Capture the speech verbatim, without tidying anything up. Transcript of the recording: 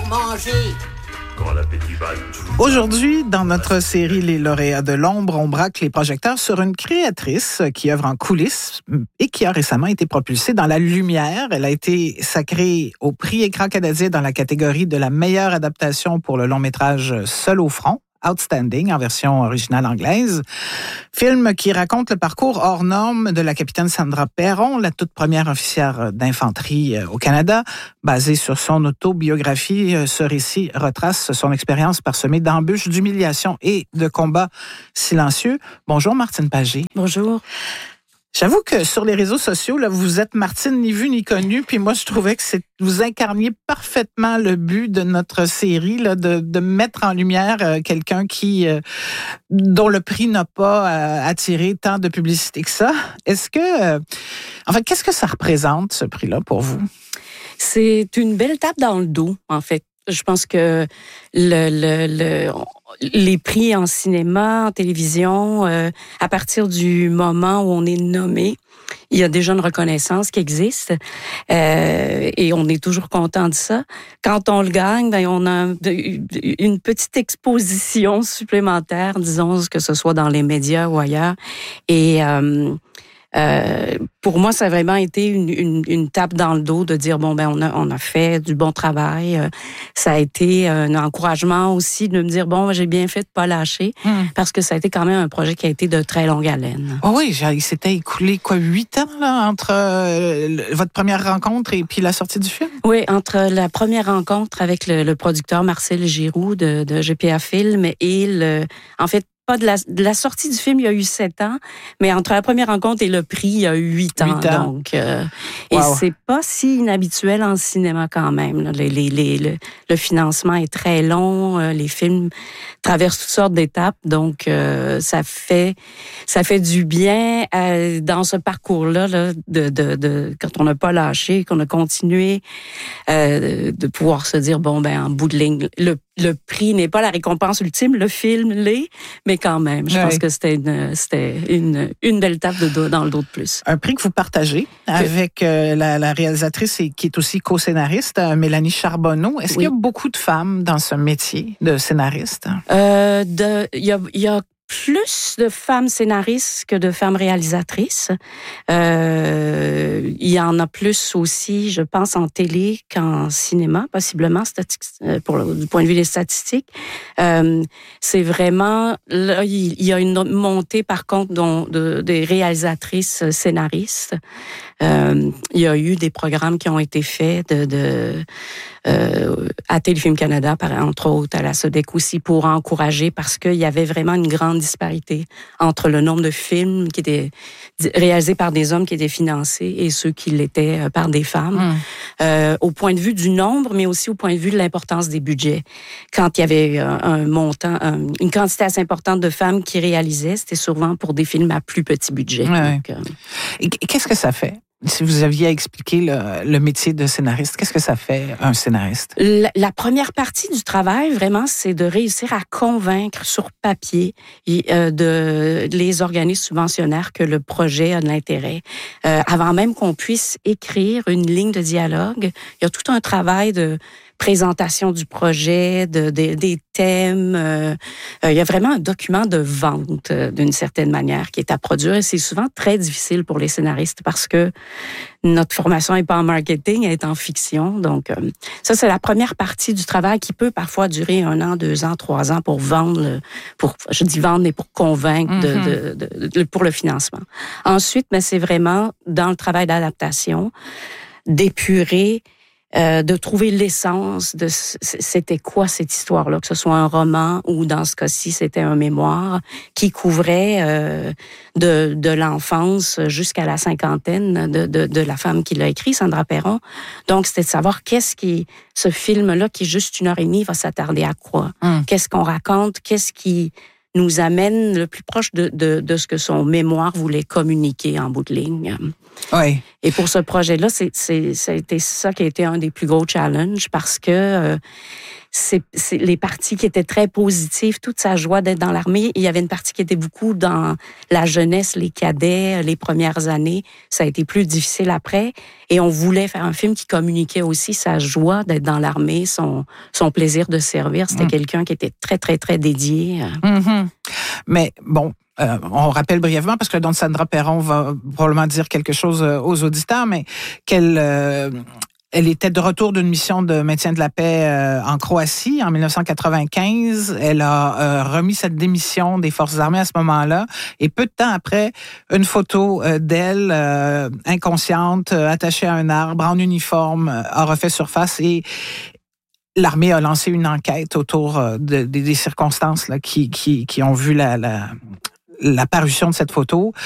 manger. Aujourd'hui, dans notre série Les lauréats de l'ombre, on braque les projecteurs sur une créatrice qui œuvre en coulisses et qui a récemment été propulsée dans la lumière. Elle a été sacrée au prix Écran canadien dans la catégorie de la meilleure adaptation pour le long métrage Seul au front. Outstanding en version originale anglaise. Film qui raconte le parcours hors norme de la capitaine Sandra Perron, la toute première officière d'infanterie au Canada. Basé sur son autobiographie, ce récit retrace son expérience parsemée d'embûches, d'humiliations et de combats silencieux. Bonjour Martine Pagé. Bonjour. J'avoue que sur les réseaux sociaux, là, vous êtes Martine ni vue ni connue, puis moi je trouvais que c'est, vous incarniez parfaitement le but de notre série, là, de, de mettre en lumière euh, quelqu'un qui euh, dont le prix n'a pas euh, attiré tant de publicité que ça. Est-ce que, euh, en fait, qu'est-ce que ça représente ce prix-là pour vous? C'est une belle tape dans le dos, en fait. Je pense que le, le, le, les prix en cinéma, en télévision, euh, à partir du moment où on est nommé, il y a déjà une reconnaissance qui existe euh, et on est toujours content de ça. Quand on le gagne, ben on a une petite exposition supplémentaire, disons que ce soit dans les médias ou ailleurs. Et euh, Euh, pour moi, ça a vraiment été une, une, une tape dans le dos de dire bon ben on a on a fait du bon travail. Euh, ça a été un encouragement aussi de me dire bon j'ai bien fait de pas lâcher mmh. parce que ça a été quand même un projet qui a été de très longue haleine. Oh oui, il s'était écoulé quoi huit ans là entre euh, le, votre première rencontre et puis la sortie du film. Oui, entre la première rencontre avec le, le producteur Marcel Giroux de, de G P A Film et le en fait pas de la, de la sortie du film, il y a eu sept ans, mais entre la première rencontre et le prix, il y a eu huit ans. ans. Donc, euh, wow. Et c'est pas si inhabituel en cinéma quand même. Là. Les, les, les, le, le financement est très long, euh, les films traversent toutes sortes d'étapes, donc euh, ça fait ça fait du bien euh, dans ce parcours-là là, de, de, de quand on n'a pas lâché, qu'on a continué euh, de pouvoir se dire bon ben en bout de ligne, le le prix n'est pas la récompense ultime, le film l'est, mais quand même, je oui. pense que c'était une, c'était une, une belle tape de dos, dans le dos de plus. Un prix que vous partagez avec euh, la, la réalisatrice et qui est aussi co-scénariste, Mélanie Charbonneau. Est-ce oui. qu'il y a beaucoup de femmes dans ce métier de scénariste? Euh, de, il y a, il y a plus de femmes scénaristes que de femmes réalisatrices. Euh, il y en a plus aussi, je pense, en télé qu'en cinéma, possiblement, pour le, du point de vue des statistiques. Euh, c'est vraiment... Là, il y a une montée, par contre, dont, de, des réalisatrices scénaristes. Euh, il y a eu des programmes qui ont été faits de... de Euh, à Téléfilm Canada, par, entre autres, à la Sodec aussi, pour encourager, parce qu'il y avait vraiment une grande disparité entre le nombre de films qui étaient réalisés par des hommes qui étaient financés et ceux qui l'étaient par des femmes, mmh. euh, au point de vue du nombre, mais aussi au point de vue de l'importance des budgets. Quand il y avait un, un montant, un, une quantité assez importante de femmes qui réalisaient, c'était souvent pour des films à plus petit budget. Ouais. Donc, euh... Et qu'est-ce que ça fait? Si vous aviez à expliquer le, le métier de scénariste, qu'est-ce que ça fait, un scénariste? La, la première partie du travail, vraiment, c'est de réussir à convaincre sur papier et, euh, de les organismes subventionnaires que le projet a de l'intérêt. Euh, avant même qu'on puisse écrire une ligne de dialogue, il y a tout un travail de présentation du projet, de, de, des thèmes. Euh, euh, il y a vraiment un document de vente, euh, d'une certaine manière, qui est à produire. Et c'est souvent très difficile pour les scénaristes parce que notre formation n'est pas en marketing, elle est en fiction. Donc, euh, ça, c'est la première partie du travail qui peut parfois durer un an, deux ans, trois ans pour vendre, pour, je dis vendre, mais pour convaincre mm-hmm. de, de, de, de, pour le financement. Ensuite, ben, c'est vraiment dans le travail d'adaptation, d'épurer, Euh, de trouver l'essence de c'était quoi cette histoire-là, que ce soit un roman ou dans ce cas-ci, c'était un mémoire qui couvrait euh, de, de l'enfance jusqu'à la cinquantaine de, de, de la femme qui l'a écrit, Sandra Perron. Donc, c'était de savoir qu'est-ce qui, ce film-là qui est juste une heure et demie, va s'attarder à quoi? Hum. Qu'est-ce qu'on raconte? Qu'est-ce qui nous amène le plus proche de, de, de ce que son mémoire voulait communiquer en bout de ligne? Oui. Et pour ce projet-là, c'est, c'est, ça a été ça qui a été un des plus gros challenges parce que euh, c'est, c'est les parties qui étaient très positives, toute sa joie d'être dans l'armée. Il y avait une partie qui était beaucoup dans la jeunesse, les cadets, les premières années. Ça a été plus difficile après. Et on voulait faire un film qui communiquait aussi sa joie d'être dans l'armée, son, son plaisir de servir. C'était mmh. quelqu'un qui était très, très, très dédié. Mmh. Mais bon... Euh, on rappelle brièvement, parce que le don de Sandra Perron va probablement dire quelque chose aux auditeurs, mais qu'elle euh, elle était de retour d'une mission de maintien de la paix euh, en Croatie en dix-neuf cent quatre-vingt-quinze. Elle a euh, remis cette démission des forces armées à ce moment-là. Et peu de temps après, une photo euh, d'elle, euh, inconsciente, euh, attachée à un arbre, en uniforme, euh, a refait surface et l'armée a lancé une enquête autour de, de, des circonstances là, qui, qui, qui ont vu la... la l'apparition de cette photo.